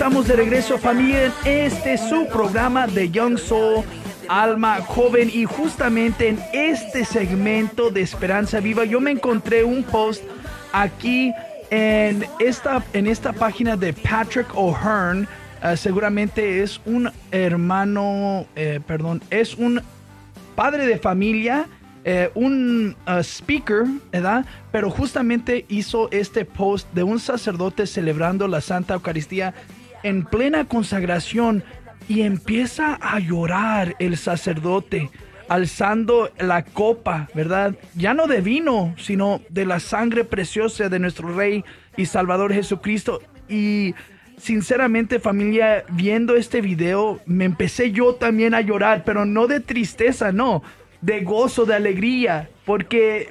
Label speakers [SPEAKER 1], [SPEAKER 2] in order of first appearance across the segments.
[SPEAKER 1] Estamos de regreso, familia, en este su programa de Young Soul, Alma Joven, y justamente en este segmento de Esperanza Viva yo me encontré un post aquí en esta página de Patrick O'Hearn. Seguramente es un hermano, es un padre de familia, un speaker, ¿verdad? Pero justamente hizo este post de un sacerdote celebrando la Santa Eucaristía en plena consagración, y empieza a llorar el sacerdote alzando la copa, ¿verdad? Ya no de vino, sino de la sangre preciosa de nuestro Rey y Salvador Jesucristo. Y sinceramente, familia, viendo este video, me empecé yo también a llorar, pero no de tristeza, no, de gozo, de alegría, porque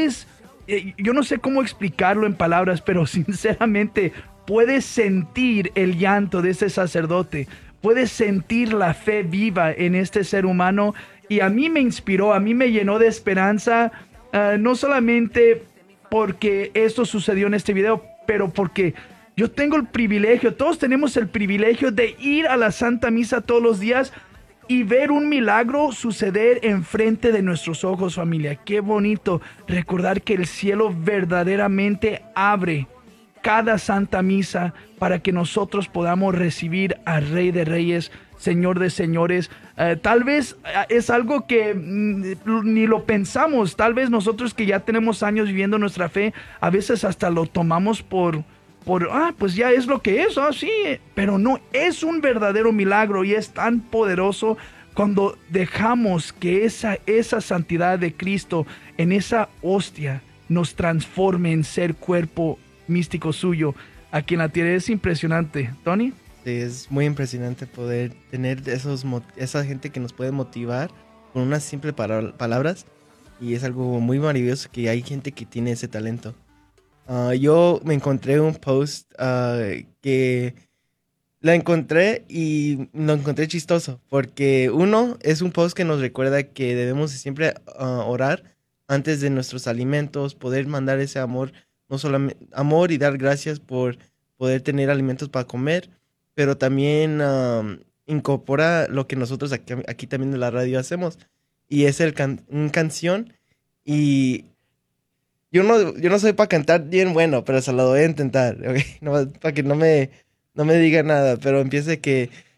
[SPEAKER 1] yo no sé cómo explicarlo en palabras, pero sinceramente puedes sentir el llanto de ese sacerdote, puedes sentir la fe viva en este ser humano, y a mí me inspiró, a mí me llenó de esperanza, no solamente porque esto sucedió en este video, pero porque yo tengo el privilegio, todos tenemos el privilegio de ir a la Santa Misa todos los días y ver un milagro suceder enfrente de nuestros ojos, familia. Qué bonito recordar que el cielo verdaderamente abre cada Santa Misa para que nosotros podamos recibir al Rey de Reyes, Señor de Señores. Tal vez es algo que ni lo pensamos. Tal vez nosotros que ya tenemos años viviendo nuestra fe, a veces hasta lo tomamos pues ya es lo que es, sí, pero no, es un verdadero milagro, y es tan poderoso cuando dejamos que esa santidad de Cristo en esa hostia nos transforme en ser cuerpo místico suyo aquí en la tierra. Es impresionante, Tony.
[SPEAKER 2] Sí, es muy impresionante poder tener esa gente que nos puede motivar con unas simples palabras, y es algo muy maravilloso que hay gente que tiene ese talento. Yo me encontré un post que la encontré y lo encontré chistoso, porque uno es un post que nos recuerda que debemos siempre orar antes de nuestros alimentos, poder mandar ese amor, no solamente amor y dar gracias por poder tener alimentos para comer, pero también incorpora lo que nosotros aquí también en la radio hacemos, y es una canción. Y yo no soy para cantar bien bueno, pero se lo voy a intentar, ¿ok? No, para que no me diga nada, pero empiece que